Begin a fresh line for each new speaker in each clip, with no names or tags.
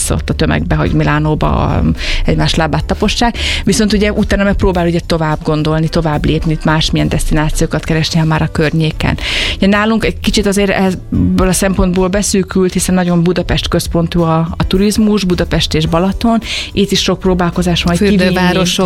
össze-vissza ott a tömegbe, hogy Milánóba egymás lábát tapossák, viszont ugye utána meg próbál ugye tovább gondolni, tovább lépni, másmilyen desztinációkat keresni, ha már a környéken. Ugye nálunk egy kicsit azért ebből a szempontból beszűkült, hiszen nagyon Budapest központú a turizmus, Budapest és Balaton. Itt is sok próbálkozás van, hogy
fürdővárosok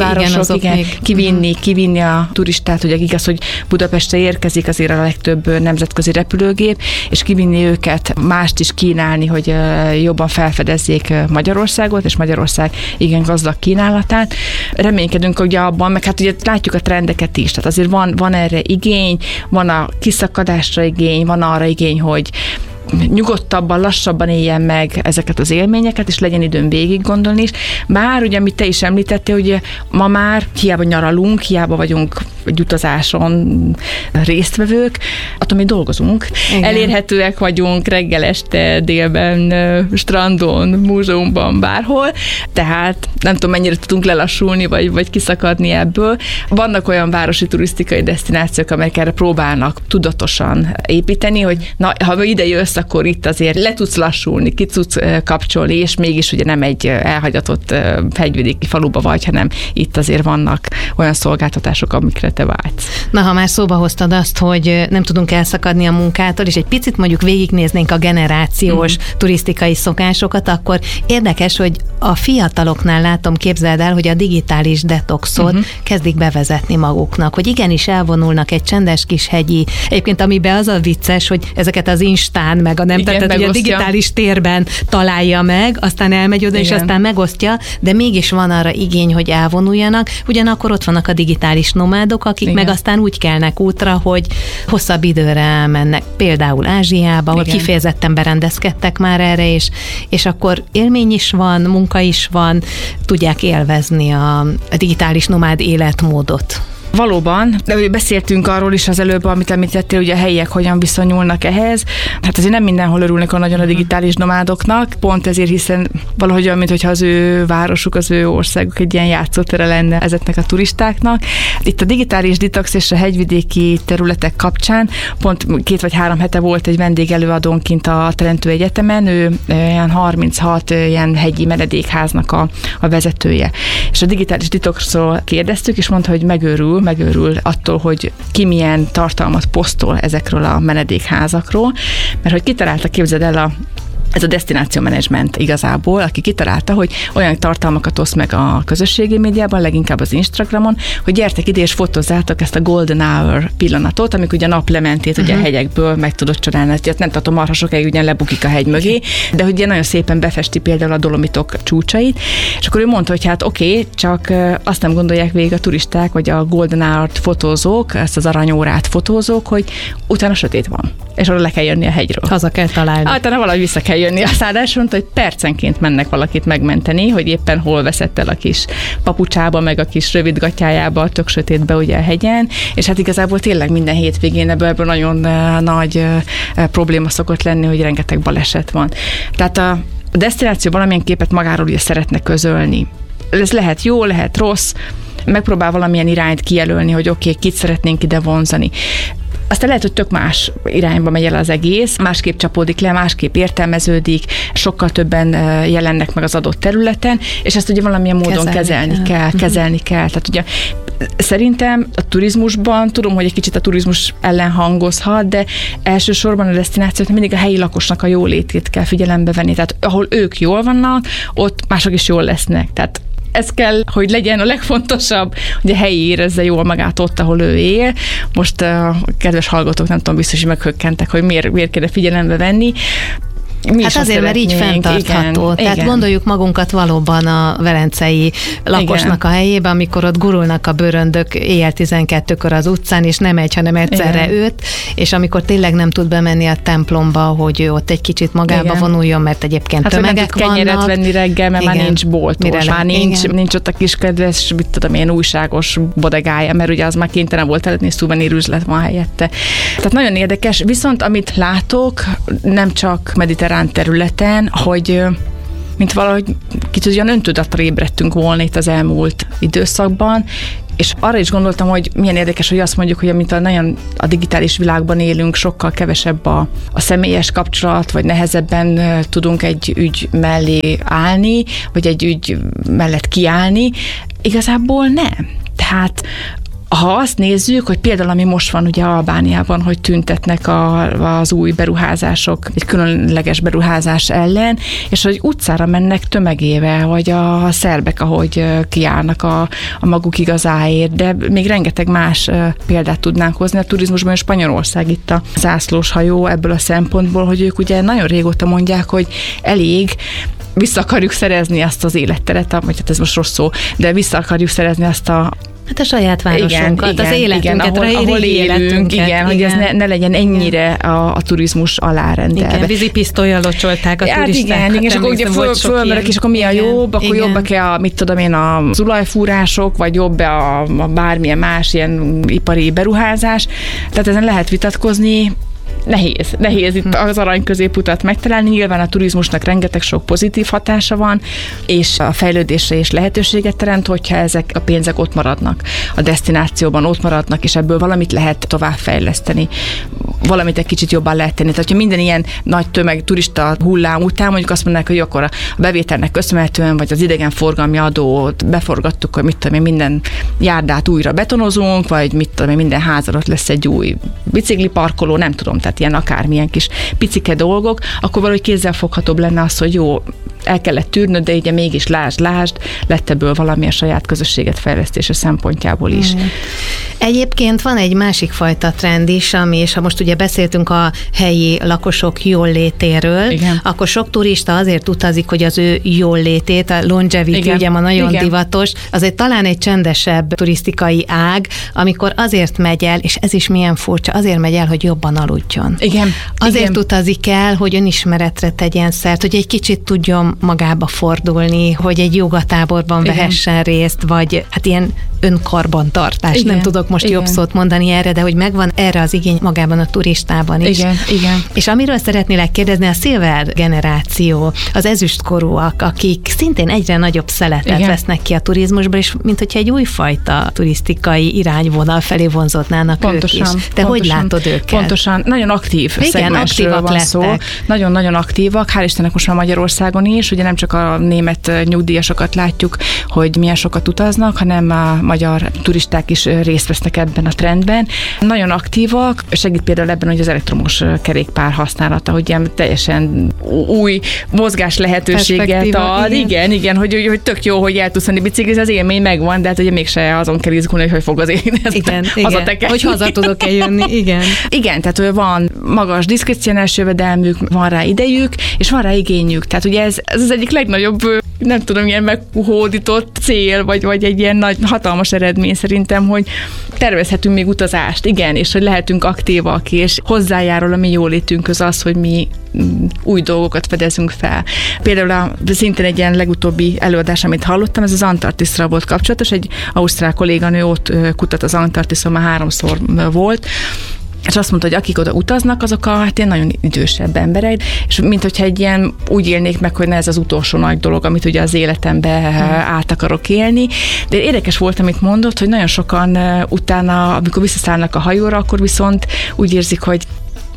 kivinni a turistát, ugye igaz, hogy Budapestre érkezik azért a legtöbb nemzetközi repülőgép, és kivinni őket, mást is kínálni, hogy jobban felfedezzék Magyarországot, és Magyarország igen gazdag kínálatát. Reménykedünk ugye abban, meg hát ugye látjuk a trendeket is, tehát azért van erre igény, van a kiszakadásra igény, van arra igény, hogy nyugodtabban, lassabban éljen meg ezeket az élményeket, és legyen időn végig gondolni is. Bár ugye, amit te is említettél, hogy ma már hiába nyaralunk, hiába vagyunk egy utazáson résztvevők, attól mi dolgozunk. Igen. Elérhetőek vagyunk reggel, este, délben, strandon, múzeumban, bárhol. Tehát nem tudom, mennyire tudunk lelassulni, vagy kiszakadni ebből. Vannak olyan városi turisztikai desztinációk, amelyek erre próbálnak tudatosan építeni, hogy na, ha ide jössz, akkor itt azért le tudsz lassulni, ki tudsz kapcsolni, és mégis ugye nem egy elhagyatott hegyvidéki faluba vagy, hanem itt azért vannak olyan szolgáltatások, amikre te vágysz.
Na, ha már szóba hoztad azt, hogy nem tudunk elszakadni a munkától, és egy picit mondjuk végignéznénk a generációs turisztikai szokásokat, akkor érdekes, hogy a fiataloknál látom, képzeld el, hogy a digitális detoxot kezdik bevezetni maguknak, hogy igenis elvonulnak egy csendes kis hegyi, egyébként amiben az a vicces, hogy ezeket az Instán, meg a nem, igen, tehát hogy a digitális térben találja meg, aztán elmegy oda, igen, és aztán megosztja, de mégis van arra igény, hogy elvonuljanak, ugyanakkor ott vannak a digitális nomádok, akik igen, meg aztán úgy kelnek útra, hogy hosszabb időre elmennek, például Ázsiába, ahol igen, kifejezetten berendezkedtek már erre, és akkor élmény is van, munka is van, tudják élvezni a digitális nomád életmódot.
Valóban, de beszéltünk arról is az előbb, amit említettél, hogy a helyiek hogyan viszonyulnak ehhez. Hát azért nem mindenhol örülnek a nagyon a digitális nomádoknak, pont ezért, hiszen valahogy olyan, mintha az ő városuk, az ő országuk egy ilyen játszótere lenne ezeknek a turistáknak. Itt a digitális detox és a hegyvidéki területek kapcsán pont 2 vagy 3 hete volt egy vendégelőadónk kint a Trentő Egyetemen, ő ilyen 36 ilyen hegyi menedékháznak a vezetője. És a digitális detoxról kérdeztük, és mondta, hogy megőrül attól, hogy ki milyen tartalmat posztol ezekről a menedékházakról, mert hogy kitalálta, képzeld el, ez a desztináció menedzsment igazából, aki kitalálta, hogy olyan tartalmakat oszt meg a közösségi médiában, leginkább az Instagramon, hogy gyertek ide és fotózzátok ezt a golden hour pillanatot, amikor ugye a naplementét ugye a hegyekből meg tudod csinálni. Hát nem tartom, marha sokáig ugyan lebukik a hegy mögé, de hogy ugye nagyon szépen befesti például a Dolomitok csúcsait, és akkor ő mondta, hogy hát oké, csak azt nem gondolják végig a turisták, vagy a golden hour-t fotózók, ezt az aranyórát fotózók, hogy utána sötét van, és arra le kell jönni a hegyről.
Haza kell találni.
Utána valahogy vissza kell jönni. A szállás mondta, hogy percenként mennek valakit megmenteni, hogy éppen hol veszett el a kis papucsába, meg a kis rövidgatjájába, tök sötétbe ugye a hegyen, és hát igazából tényleg minden hétvégén ebből nagyon nagy probléma szokott lenni, hogy rengeteg baleset van. Tehát a desztináció valamilyen képet magáról ugye szeretne közölni. Ez lehet jó, lehet rossz, megpróbál valamilyen irányt kijelölni, hogy oké, kit szeretnénk ide vonzani. Aztán lehet, hogy tök más irányba megy el az egész, másképp csapódik le, másképp értelmeződik, sokkal többen jelennek meg az adott területen, és ezt ugye valamilyen módon kezelni kell. Tehát ugye szerintem a turizmusban, tudom, hogy egy kicsit a turizmus ellen hangozhat, de elsősorban a desztinációt mindig a helyi lakosnak a jólétét kell figyelembe venni. Tehát ahol ők jól vannak, ott mások is jól lesznek. Tehát ez kell, hogy legyen a legfontosabb, hogy a helyi érezze jól magát ott, ahol ő él. Most a kedves hallgatók, nem tudom, biztos, hogy meghökkentek, hogy miért kell figyelembe venni.
Hát azért, mert így fenntartható. Tehát igen, gondoljuk magunkat valóban a velencei lakosnak igen, a helyébe, amikor ott gurulnak a bőröndök éjjel 12-kor az utcán, és nem egy, hanem egyszerre 5, és amikor tényleg nem tud bemenni a templomba, hogy ő ott egy kicsit magába igen, vonuljon, mert egyébként hát, tömegek vannak. Hát kenyeret venni reggel, mert igen, már nincs boltos, már nincs ott a kis kedves, mit tudom én, újságos bodegája, mert ugye az már kénytelen volt eladni, szuvenírüzlet van helyette. Tehát nagyon érdekes, viszont amit látok, nem csak mediterrán területen, hogy
mint valahogy kicsit olyan öntudatra ébredtünk volna itt az elmúlt időszakban, és arra is gondoltam, hogy milyen érdekes, hogy azt mondjuk, hogy amint a digitális világban élünk, sokkal kevesebb a személyes kapcsolat, vagy nehezebben tudunk egy ügy mellé állni, vagy egy ügy mellett kiállni. Igazából nem. Tehát ha azt nézzük, hogy például ami most van ugye Albániában, hogy tüntetnek az új beruházások, egy különleges beruházás ellen, és hogy utcára mennek tömegével, vagy a szerbek, ahogy kiállnak a maguk igazáért, de még rengeteg más példát tudnánk hozni. A turizmusban és Spanyolország itt a zászlós hajó ebből a szempontból, hogy ők ugye nagyon régóta mondják, hogy elég, vissza akarjuk szerezni azt az életteret, vagy hát ez most rossz szó, de vissza akarjuk szerezni azt a
a saját városunkat, az életünket,
ahol élünk, hogy ez ne legyen ennyire a turizmus alárendelve.
Igen, vízipisztollyal locsolták a turisták.
Igen, és akkor ugye fölmerek, és akkor mi a jobb, akkor jobbak-e az olajfúrások, vagy jobb-e a bármilyen más ilyen ipari beruházás. Tehát ezen lehet vitatkozni. Nehéz itt az arany középutat megtalálni. Nyilván a turizmusnak rengeteg sok pozitív hatása van, és a fejlődésre is lehetőséget teremt, hogyha ezek a pénzek ott maradnak, a desztinációban ott maradnak, és ebből valamit lehet továbbfejleszteni, valamit egy kicsit jobban lehet tenni. Tehát, hogyha minden ilyen nagy tömeg turista hullám után mondjuk azt mondanák, hogy akkor a bevételnek köszönhetően, vagy az idegenforgalmi adót beforgattuk, hogy mit tudom én, minden járdát újra betonozunk, vagy mit tudom én, minden ház alatt lesz egy új bicikliparkoló, nem tudom, tehát ilyen akármilyen kis picike dolgok, akkor valahogy kézzelfoghatóbb lenne az, hogy jó, el kellett tűrnöd, de ugye mégis lásd, lett ebből valami a saját közösséget fejlesztése szempontjából is.
Egyébként van egy másik fajta trend is, ami, és ha most ugye beszéltünk a helyi lakosok jóllétéről, igen, akkor sok turista azért utazik, hogy az ő jóllétét, a longevity, igen, ugye ma nagyon divatos, azért talán egy csendesebb turisztikai ág, amikor azért megy el, és ez is milyen furcsa, azért megy el, hogy jobban aludjon.
Igen.
Azért utazik el, hogy önismeretre tegyen szert, hogy egy kicsit tudjon magába fordulni, hogy egy jogatáborban vehessen részt, vagy hát ilyen önkarbantartás. Igen. Nem tudok most jobb szót mondani erre, de hogy megvan erre az igény magában a turistában is.
Igen.
És amiről szeretnélek kérdezni, a silver generáció, az ezüstkorúak, akik szintén egyre nagyobb szeletet vesznek ki a turizmusból, és mint hogyha egy újfajta turisztikai irányvonal felé vonzódnának
pontosan,
ők is. Te hogy látod őket?
Pontosan, nagyon aktív szegmensről van szó. Nagyon-nagyon aktívak, hál' Istennek most már Magyarországon is, ugye nem csak a német nyugdíjasokat látjuk, hogy milyen sokat utaznak, hanem a magyar turisták is részt vesznek ebben a trendben. Nagyon aktívak, segít például ebben, hogy az elektromos kerékpár használata, hogy ilyen teljesen új mozgás lehetőséget ad. Igen, hogy tök jó, hogy el tudsz menni biciklizni, az élmény megvan, de hát ugye mégse azon kell izgulni, hogy fog az élni.
Igen, hogy haza tudok-e jönni, igen.
Igen, tehát van magas diszkrecionális jövedelmük, van rá idejük, és van rá igényük. Tehát ugye ez az egyik legnagyobb, nem tudom, ilyen meghódított cél, vagy egy ilyen nagy, hatalmas eredmény szerintem, hogy tervezhetünk még utazást, igen, és hogy lehetünk aktívak, és hozzájárul a mi jólétünkhöz az, hogy mi új dolgokat fedezünk fel. Például szintén egy ilyen legutóbbi előadás, amit hallottam, ez az Antarktiszra volt kapcsolatos, egy ausztrál kolléganő ott kutat az Antarktiszon, már 3-szor volt, és azt mondta, hogy akik oda utaznak, azok hát ilyen nagyon idősebb emberek, és mint hogyha egy ilyen úgy élnék meg, hogy ez az utolsó nagy dolog, amit ugye az életembe át akarok élni. De érdekes volt, amit mondott, hogy nagyon sokan utána, amikor visszaszállnak a hajóra, akkor viszont úgy érzik, hogy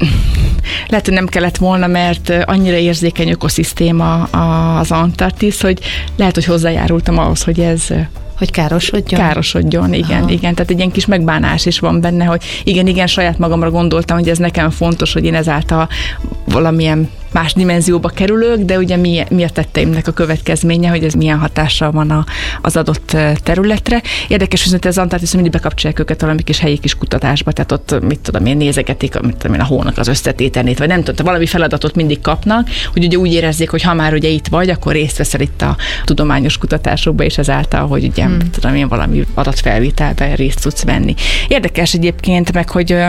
lehet, hogy nem kellett volna, mert annyira érzékeny ökoszisztéma az Antarktisz, hogy lehet, hogy hozzájárultam ahhoz, hogy ez
Hogy károsodjon?
Károsodjon, igen. Tehát egy ilyen kis megbánás is van benne, hogy igen, saját magamra gondoltam, hogy ez nekem fontos, hogy én ezáltal valamilyen más dimenzióba kerülök, de ugye mi a tetteimnek a következménye, hogy ez milyen hatással van az adott területre. Érdekes, hogy az Antarktiszon mindig bekapcsolják őket valami kis helyi kis kutatásba, tehát ott mit tudom én, nézegetik a hónak az összetételét, vagy nem tudom, valami feladatot mindig kapnak, hogy ugye úgy érezzék, hogy ha már ugye itt vagy, akkor részt veszel itt a tudományos kutatásokba, és ezáltal, hogy ugye tudom én valami adatfelvételben részt tudsz venni. Érdekes egyébként meg, hogy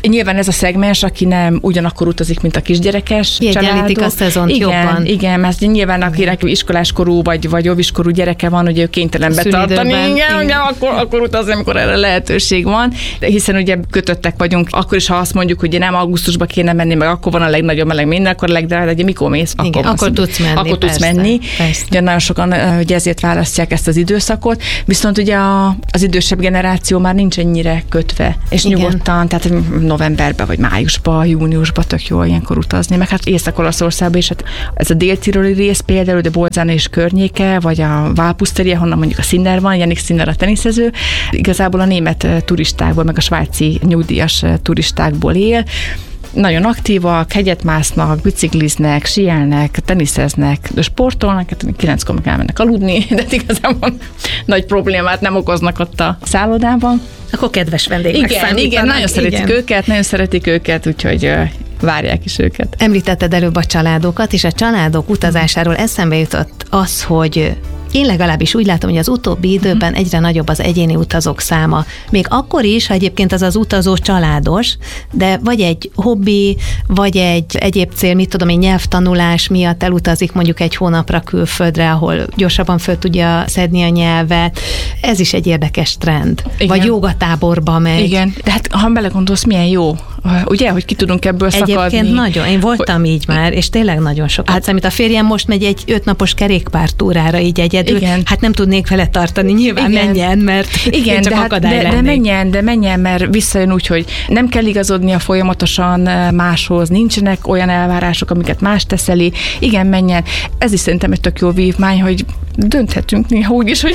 Nyilván ez a szegmens, aki nem ugyanakkor utazik, mint a kisgyerekes
családok. A szezont jobban.
Igen, mert nyilván akinek iskoláskorú vagy óviskorú gyereke van, ugye ő kénytelen betartani, igen, akkor utazni, amikor erre lehetőség van, hiszen ugye kötöttek vagyunk, akkor is, ha azt mondjuk, hogy nem augusztusba kéne menni, meg akkor van a legnagyobb meleg minden, akkor a legdrágább, ugye mikor mész?
Akkor tudsz menni.
Akkor tudsz menni. Ugye nagyon sokan ugye ezért választják ezt az időszakot, viszont ugye az idősebb generáció már nincs ennyire kötve, és nyugodtan, tehát novemberben, vagy májusban, júniusban tök jó ilyenkor utazni, meg hát Észak-Olaszországban is, hát ez a dél-tiroli rész például, de Bolzano és környéke, vagy a Valpuszteria, honnan mondjuk a Sinner van, Jannik Sinner a teniszező, igazából a német turistákból, meg a svájci nyugdíjas turistákból él. Nagyon aktívak, hegyet másznak, bicikliznek, síelnek, teniszeznek, sportolnak, 9-kor meg elmennek aludni, de igazából nagy problémát nem okoznak ott a szállodában.
Akkor kedves vendégnek számítanak.
Igen, nagyon szeretik őket, úgyhogy várják is őket.
Említetted előbb a családokat, és a családok utazásáról eszembe jutott az, hogy én legalábbis úgy látom, hogy az utóbbi időben egyre nagyobb az egyéni utazók száma. Még akkor is, ha egyébként az utazó családos, de vagy egy hobbi, vagy egy egyéb cél, mit tudom én, nyelvtanulás miatt elutazik mondjuk egy hónapra külföldre, ahol gyorsabban föl tudja szedni a nyelvet. Ez is egy érdekes trend. Igen. Vagy jógatáborba megy.
Igen, de hát ha belegondolsz, milyen jó, ugye, hogy ki tudunk ebből szakadni.
Egyébként nagyon. Én voltam így már, és tényleg nagyon sokat számít. A férjem most megy egy 5 napos kerékpártúrára így egyedül. Igen. Hát nem tudnék vele tartani, nyilván menjen, mert
igen, csak akadály lennék. De menjen, mert visszajön úgy, hogy nem kell igazodnia folyamatosan máshoz, nincsenek olyan elvárások, amiket más teseli. Igen, menjen. Ez is szerintem egy tök jó vívmány, hogy dönthetünk néha úgy is, hogy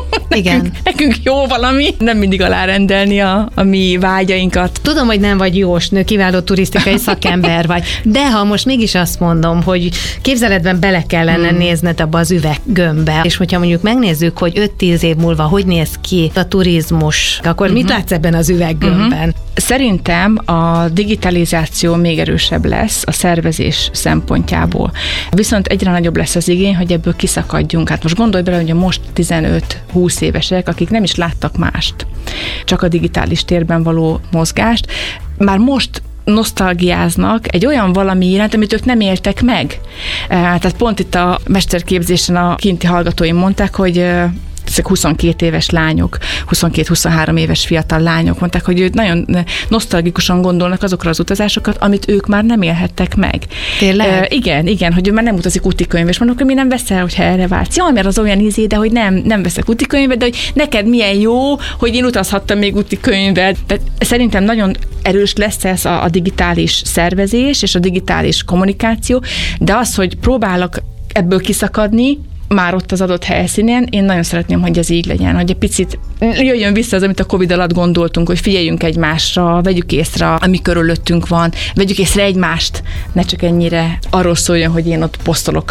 nekünk jó valami, nem mindig alárendelni a mi vágyainkat.
Tudom, hogy nem vagy jósnő, kiváló turisztikai szakember vagy, de ha most mégis azt mondom, hogy képzeletben bele kellene nézned abba az üveggömbbe, és hogyha mondjuk megnézzük, hogy 5-10 év múlva hogy néz ki a turizmus, akkor mit látsz ebben az üveggömbben?
Szerintem a digitalizáció még erősebb lesz a szervezés szempontjából. Viszont egyre nagyobb lesz az igény, hogy ebből kiszakadjunk. Hát most gondolj bele, hogy a most 15-20 évesek, akik nem is láttak mást, csak a digitális térben való mozgást, már most nosztalgiáznak egy olyan valami iránt, amit ők nem éltek meg. Tehát pont itt a mesterképzésen a kinti hallgatóim mondták, hogy ezek 22 éves lányok, 22-23 éves fiatal lányok mondták, hogy ők nagyon nosztalgikusan gondolnak azokra az utazásokat, amit ők már nem élhettek meg.
Tényleg?
Igen, hogy ő már nem utazik útikönyv, és mondok, hogy mi nem veszel, hogyha erre vágysz. Jaj, mert az olyan izé, de hogy nem veszek útikönyvet, de hogy neked milyen jó, hogy én utazhattam még útikönyvvel. Tehát szerintem nagyon erős lesz ez a digitális szervezés és a digitális kommunikáció, de az, hogy próbálok ebből kiszakadni, már ott az adott helyszínen, én nagyon szeretném, hogy ez így legyen, hogy egy picit jöjjön vissza az, amit a Covid alatt gondoltunk, hogy figyeljünk egymásra, vegyük észre, ami körülöttünk van, vegyük észre egymást, ne csak ennyire arról szóljon, hogy én ott posztolok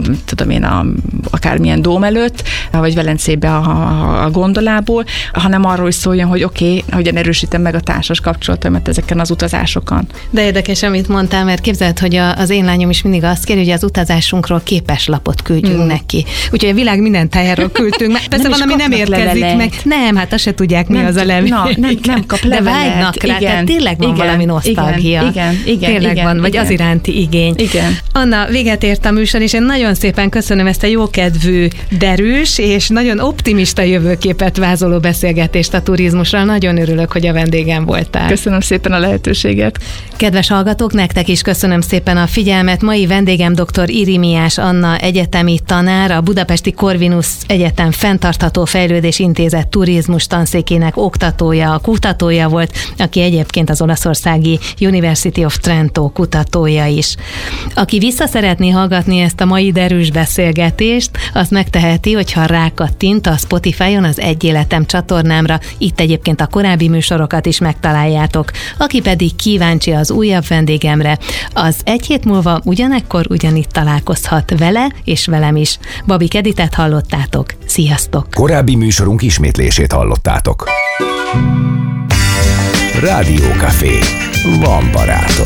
akármilyen dóm előtt, vagy Velencébe a gondolából, hanem arról is szóljon, hogy oké, hogyan erősítem meg a társas kapcsolatomat ezeken az utazásokon.
De érdekes, amit mondtál, mert képzeld, hogy az én lányom is mindig azt kéri, hogy az utazásunkról képeslapot küldjünk neki. Úgyhogy a világ minden tájáról küldtünk. Persze van, ami nem érkezik meg. Nem, hát azt se tudják, mi az a levél.
Nem kap levelet.
De vágynak rá, tehát tényleg van valami nosztalgia.
Igen.
Tényleg van, vagy az iránti igény.
Igen.
Anna, véget ért a műsor, és én nagyon szépen köszönöm ezt a jókedvű, derűs és nagyon optimista jövőképet vázoló beszélgetést a turizmusról. Nagyon örülök, hogy a vendégem voltál.
Köszönöm szépen a lehetőséget.
Kedves hallgatók, nektek is köszönöm szépen a figyelmet. Mai vendégem dr. Irimiás Anna egyetemi tanár, a Budapesti Corvinus Egyetem Fenntartható Fejlődés Intézet turizmus tanszékének oktatója, kutatója volt, aki egyébként az olaszországi University of Trento kutatója is. Aki vissza szeretné hallgatni ezt a mai derűs beszélgetést, azt megteheti, hogyha rákattint a Spotify-on az Egy Életem csatornámra, itt egyébként a korábbi műsorokat is megtaláljátok. Aki pedig kíváncsi az újabb vendégemre, az egy hét múlva ugyanekkor ugyanitt találkozhat vele és velem is. Babik Editet hallottátok. Sziasztok!
Korábbi műsorunk ismétlését hallottátok. Rádiókafé. Van barátod.